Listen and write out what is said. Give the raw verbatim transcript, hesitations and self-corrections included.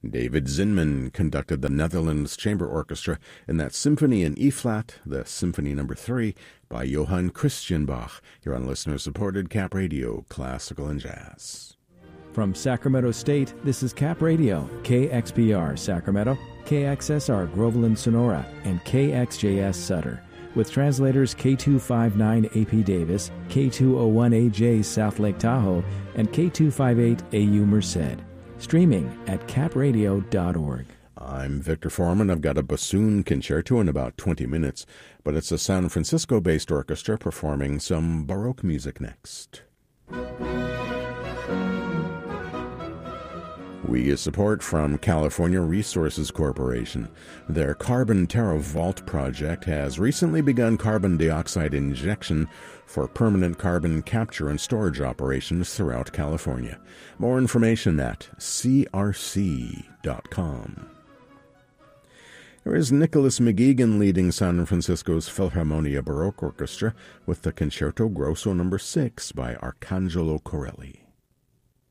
David Zinman conducted the Netherlands Chamber Orchestra in that Symphony in E-flat, the Symphony Number three, by Johann Christian Bach, here on listener-supported Cap Radio, Classical and Jazz. From Sacramento State, this is Cap Radio, K X P R Sacramento, K X S R Groveland Sonora, and K X J S Sutter, with translators K two fifty-nine A P Davis, K two oh one A J South Lake Tahoe, and K two fifty-eight A U Merced. Streaming at cap radio dot org. I'm Victor Foreman. I've got a bassoon concerto in about twenty minutes, but it's a San Francisco-based orchestra performing some Baroque music next. We get support from California Resources Corporation. Their Carbon Terra Vault project has recently begun carbon dioxide injection for permanent carbon capture and storage operations throughout California. More information at c r c dot com. There is Nicholas McGeegan leading San Francisco's Philharmonia Baroque Orchestra with the Concerto Grosso Number six by Arcangelo Corelli.